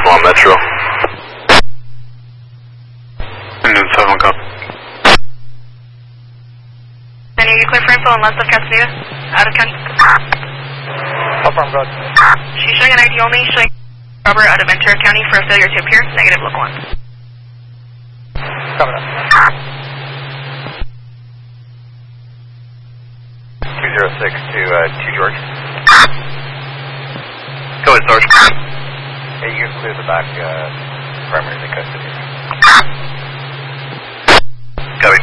on Metro. Indian 7, copy. Any you clear for info on Less of Castaneda? Out of county. Affirm, go ahead. She's showing an ID only, showing Robert out of Ventura County for a failure to appear. Negative, local 1. Coming up. 206 to 2 George. Go ahead, Sarge. Hey, you can clear the back primary to custody. Copy.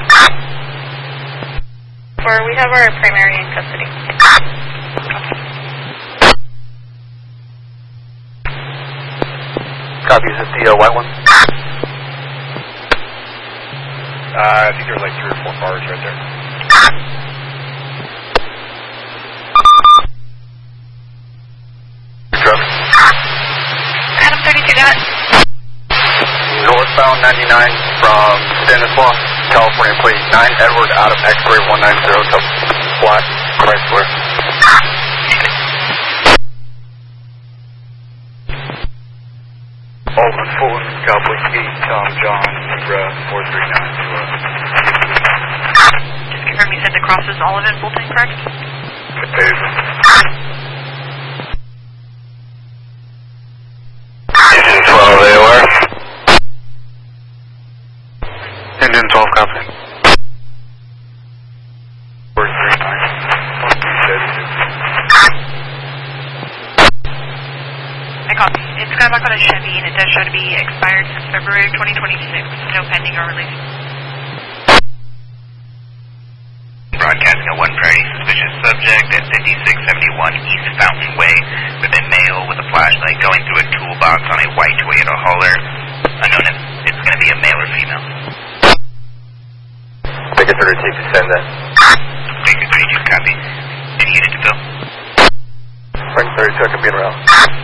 We have our primary in custody. Copy, is it the white one? I think there's like 3 or 4 cars right there. Adam 32 got. Northbound 99 from Stanislaus, California, plate 9 Edward out of X-ray 190 to Black Chrysler. Alden Fulton, Cowboy 8, Tom John, 439 to Just confirm you said the cross is all of it, Fulton, correct? Indian 12, AOR. Indian 12, copy. 439. I copy. It's Skyback on a Chevy and it does show to be expired since February 2026. No pending or release. Broadcasting a 1 priority suspicious subject at 5671 East Fountain Way with a male with a flashlight going through a toolbox on a white Toyota hauler. Unknown if it's going to be a male or female. Baker 32 to send that. Baker 32, copy. Any unit to fill? Frank 32, I can be in route.